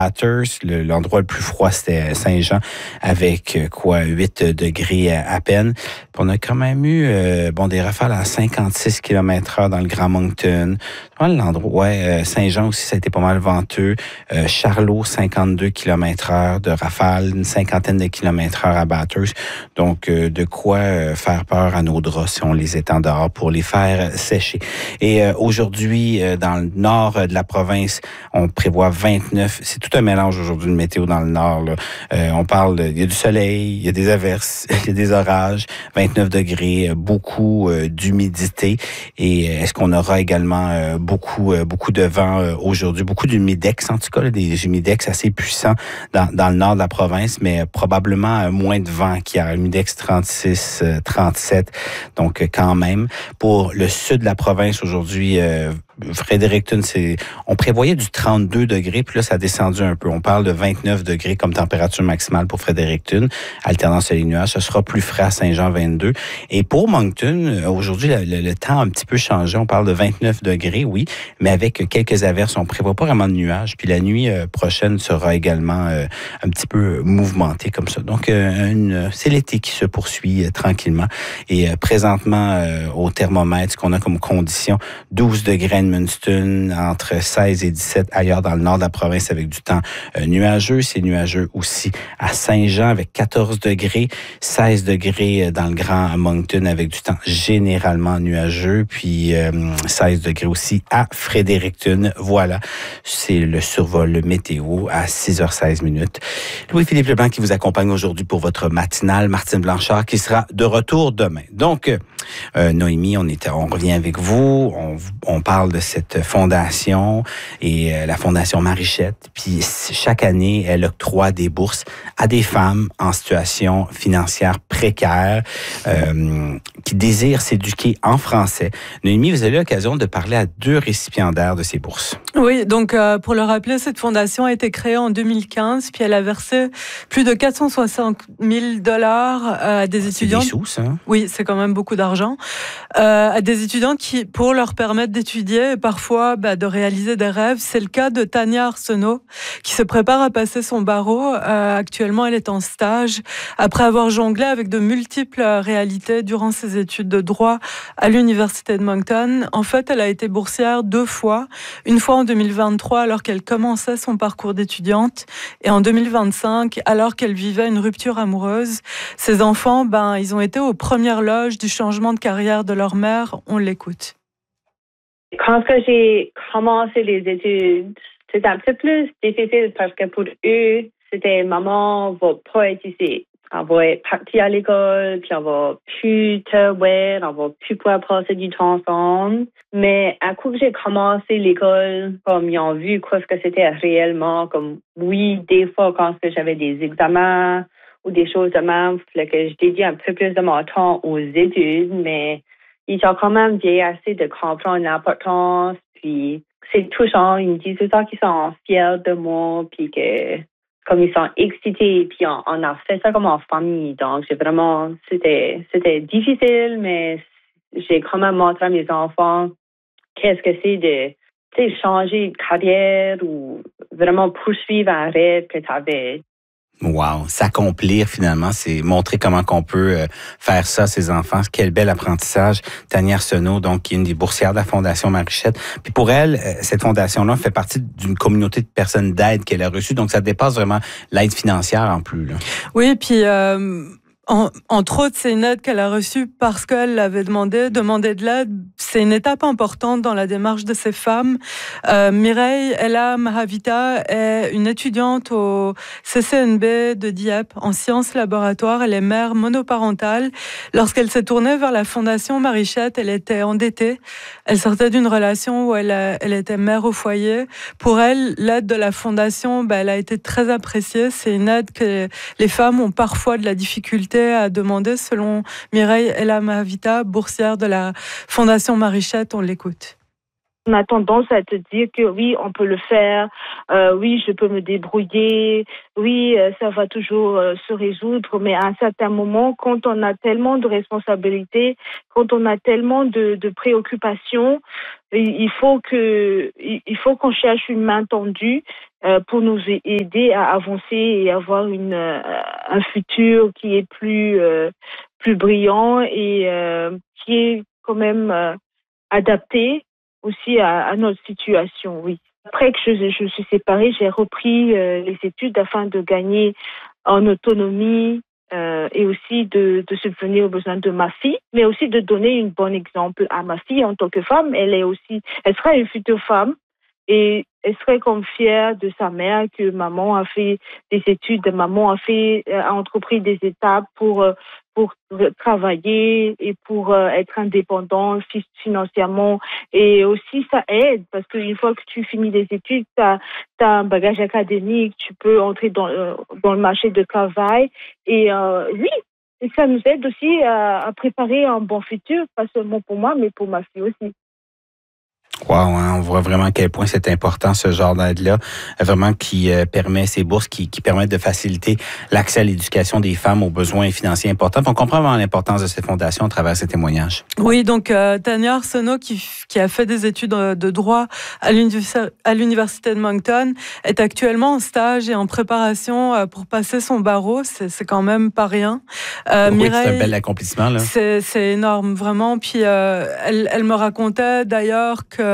Bathurst, l'endroit le plus froid, c'était Saint-Jean, avec 8 degrés à peine. Puis on a quand même eu des rafales à 56 km/h dans le Grand Moncton. L'endroit, Saint-Jean aussi, ça a été pas mal venteux. Charlot, 52 km/h de rafales, une cinquantaine de kilomètres-heure à Bathurst. Donc, de quoi faire peur à nos draps si on les étend dehors pour les faire sécher. Et aujourd'hui, dans le nord de la province, on prévoit 29. C'est tout un mélange aujourd'hui de météo dans le nord. Là. On parle, il y a du soleil, il y a des averses, il y a des orages, 29 degrés, beaucoup d'humidité. Et est-ce qu'on aura également beaucoup de vent aujourd'hui, beaucoup d'humidex, en tout cas, là, des humidex assez puissants dans le nord de la province, mais probablement moins de vent qu'hier. Humidex 36, 37, donc quand même. Pour le sud de la province aujourd'hui, Fredericton, on prévoyait du 32 degrés, puis là, ça a descendu un peu. On parle de 29 degrés comme température maximale pour Fredericton, alternance soleil nuages. Ce sera plus frais à Saint-Jean, 22. Et pour Moncton, aujourd'hui, le temps a un petit peu changé. On parle de 29 degrés, oui, mais avec quelques averses. On prévoit pas vraiment de nuages. Puis la nuit prochaine sera également un petit peu mouvementée comme ça. Donc, c'est l'été qui se poursuit tranquillement. Et présentement, au thermomètre, ce qu'on a comme condition, 12 degrés à Edmundston, entre 16 et 17 ailleurs dans le nord de la province avec du temps nuageux. C'est nuageux aussi à Saint-Jean avec 14 degrés, 16 degrés dans le Grand Moncton avec du temps généralement nuageux, puis 16 degrés aussi à Fredericton. Voilà, c'est le survol météo à 6h16 minutes. Louis-Philippe Leblanc qui vous accompagne aujourd'hui pour votre matinale. Martine Blanchard qui sera de retour demain. Donc, Noémie, on revient avec vous. On parle de cette fondation et la Fondation Marichette. Puis chaque année, elle octroie des bourses à des femmes en situation financière précaire qui désirent s'éduquer en français. Noémie, vous avez eu l'occasion de parler à 2 récipiendaires de ces bourses. Oui, donc pour le rappeler, cette fondation a été créée en 2015, puis elle a versé plus de 460 000 $ à des étudiants. C'est des sous, ça? Oui, c'est quand même beaucoup d'argent. À des étudiants qui, pour leur permettre d'étudier et parfois de réaliser des rêves. C'est le cas de Tania Arsenault, qui se prépare à passer son barreau. Actuellement, elle est en stage après avoir jonglé avec de multiples réalités durant ses études de droit à l'Université de Moncton. En fait, elle a été boursière 2 fois. Une fois en 2023, alors qu'elle commençait son parcours d'étudiante, et en 2025, alors qu'elle vivait une rupture amoureuse. Ses enfants, ils ont été aux premières loges du changement de carrière de leur mère. On l'écoute. Quand j'ai commencé les études, c'était un peu plus difficile parce que pour eux, c'était maman va pas être ici. On va être parti à l'école, puis on va plus te voir, on va plus pouvoir passer du temps ensemble. Mais à coup que j'ai commencé l'école, comme ils ont vu quoi ce que c'était réellement, comme oui, des fois quand j'avais des examens ou des choses de même, il que je dédie un peu plus de mon temps aux études, mais ils ont quand même bien assez de comprendre l'importance, puis c'est touchant. Ils me disent tout le temps qu'ils sont fiers de moi, puis que comme ils sont excités, puis on a fait ça comme en famille. Donc, c'était difficile, mais j'ai quand même montré à mes enfants qu'est-ce que c'est de changer de carrière ou vraiment poursuivre un rêve que tu avais. Wow, s'accomplir finalement, c'est montrer comment qu'on peut faire ça à ses enfants. Quel bel apprentissage. Tania Arsenault, donc, qui est une des boursières de la Fondation Marichette. Puis pour elle, cette fondation-là fait partie d'une communauté de personnes d'aide qu'elle a reçue. Donc, ça dépasse vraiment l'aide financière en plus. Là. Oui, puis entre autres, c'est une aide qu'elle a reçue parce qu'elle l'avait demandé. Demander de l'aide, c'est une étape importante dans la démarche de ces femmes. Mireille Ella Mahavita est une étudiante au CCNB de Dieppe en sciences laboratoires. Elle est mère monoparentale. Lorsqu'elle s'est tournée vers la Fondation Marichette, elle était endettée. Elle sortait d'une relation où elle était mère au foyer. Pour elle, l'aide de la Fondation, elle a été très appréciée. C'est une aide que les femmes ont parfois de la difficulté à demander, selon Mireille Ella Mahavita, boursière de la Fondation Marichette. On l'écoute. On a tendance à te dire que oui, on peut le faire, oui, je peux me débrouiller, oui, ça va toujours se résoudre, mais à un certain moment, quand on a tellement de responsabilités, quand on a tellement de préoccupations, il faut qu'on cherche une main tendue pour nous aider à avancer et avoir un futur qui est plus brillant et qui est quand même adapté aussi à notre situation, oui. Après que je suis séparée, j'ai repris les études afin de gagner en autonomie et aussi de subvenir aux besoins de ma fille, mais aussi de donner un bon exemple à ma fille en tant que femme. Elle sera une future femme et elle serait comme fière de sa mère que maman a fait des études, maman a entrepris des étapes pour travailler et pour être indépendant financièrement. Et aussi, ça aide parce qu'une fois que tu finis des études, tu as un bagage académique, tu peux entrer dans le marché du travail. Et oui, et ça nous aide aussi à préparer un bon futur, pas seulement pour moi, mais pour ma fille aussi. Wow, hein, on voit vraiment à quel point c'est important ce genre d'aide-là, vraiment qui permet ces bourses qui permettent de faciliter l'accès à l'éducation des femmes aux besoins financiers importants. On comprend vraiment l'importance de ces fondations à travers ces témoignages. Oui, donc Tania Arsenault, qui a fait des études de droit à l'Université de Moncton, est actuellement en stage et en préparation pour passer son barreau. C'est quand même pas rien. Mireille, c'est un bel accomplissement, là. C'est énorme, vraiment. Puis elle me racontait d'ailleurs que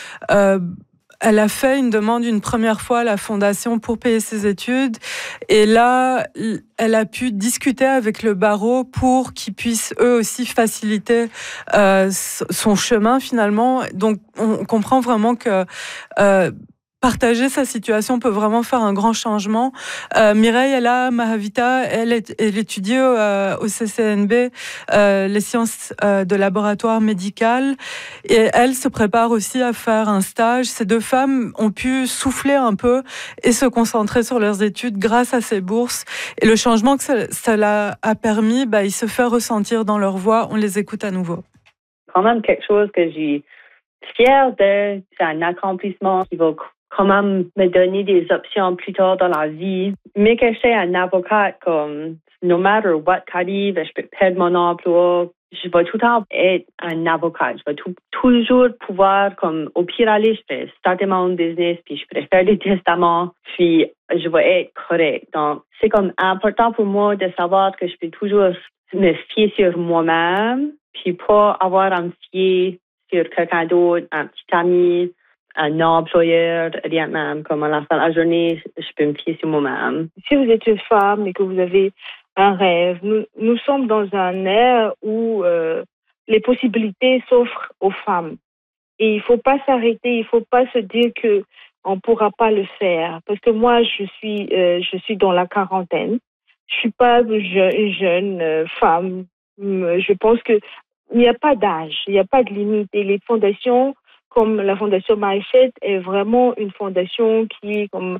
elle a fait une demande une première fois à la Fondation pour payer ses études. Et là, elle a pu discuter avec le barreau pour qu'ils puissent eux aussi faciliter son chemin finalement. Donc, on comprend vraiment que partager sa situation peut vraiment faire un grand changement. Mireille Ella Mahavita, elle étudie au CCNB les sciences de laboratoire médical et elle se prépare aussi à faire un stage. Ces deux femmes ont pu souffler un peu et se concentrer sur leurs études grâce à ces bourses. Et le changement que cela a permis, il se fait ressentir dans leur voix. On les écoute à nouveau. Quand même quelque chose que j'ai fière de, c'est un accomplissement qui va quand même me donner des options plus tard dans la vie. Mais que je sois un avocat, comme no matter what qu'arrive, je peux perdre mon emploi, je vais tout le temps être un avocat. Je vais toujours pouvoir, comme au pire aller, je peux starter mon business, puis je peux faire des testaments, puis je vais être correct. Donc, c'est comme important pour moi de savoir que je peux toujours me fier sur moi-même, puis pas avoir à me fier sur quelqu'un d'autre, un petit ami, un employeur, rien même. Comme à la fin de la journée, je peux me fier sur moi-même. Si vous êtes une femme et que vous avez un rêve, nous sommes dans un ère où les possibilités s'offrent aux femmes. Et il faut pas s'arrêter, il faut pas se dire que on pourra pas le faire. Parce que moi, je suis dans la quarantaine. Je suis pas une jeune femme. Je pense que il n'y a pas d'âge, il n'y a pas de limite. Et les fondations comme la Fondation Marie-Chette est vraiment une fondation qui est comme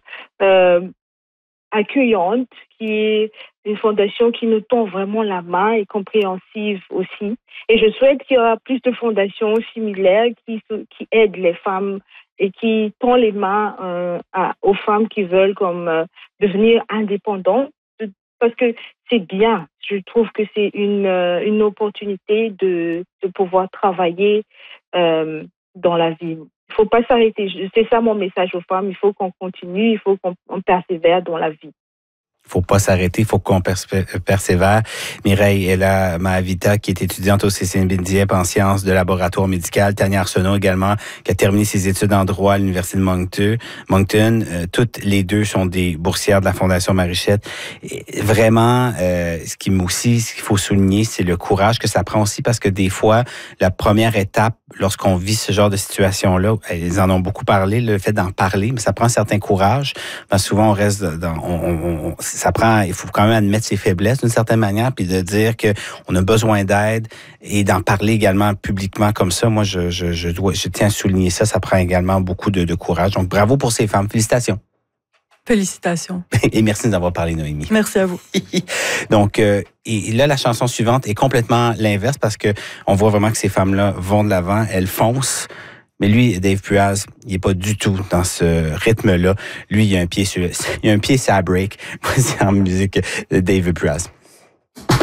accueillante, qui est une fondation qui nous tend vraiment la main et compréhensive aussi. Et je souhaite qu'il y aura plus de fondations similaires qui aident les femmes et qui tend les mains aux femmes qui veulent comme devenir indépendantes. Parce que c'est bien. Je trouve que c'est une opportunité de pouvoir travailler dans la vie. Il ne faut pas s'arrêter. C'est ça mon message aux femmes. Il faut qu'on continue, il faut qu'on persévère dans la vie. Il faut pas s'arrêter, il faut qu'on persévère. Mireille Ella Mahavita, qui est étudiante au CCNB Dieppe en sciences de laboratoire médical. Tania Arsenault également, qui a terminé ses études en droit à l'Université de Moncton. Toutes les deux sont des boursières de la Fondation Marie-Chette. Vraiment, ce qu'il faut souligner, c'est le courage que ça prend aussi, parce que des fois, la première étape, lorsqu'on vit ce genre de situation-là, ils en ont beaucoup parlé, le fait d'en parler, mais ça prend un certain courage. Parce que souvent, on reste il faut quand même admettre ses faiblesses d'une certaine manière, puis de dire que on a besoin d'aide et d'en parler également publiquement comme ça. Moi, je tiens à souligner ça. Ça prend également beaucoup de courage. Donc, bravo pour ces femmes. Félicitations. Félicitations. Et merci de nous avoir parlé, Noémie. Merci à vous. Donc, et là, la chanson suivante est complètement l'inverse, parce que on voit vraiment que ces femmes-là vont de l'avant, elles foncent. Mais lui, Dave Puaz, il n'est pas du tout dans ce rythme-là. Lui, il a un pied sur la break. Voici en musique Dave Puaz.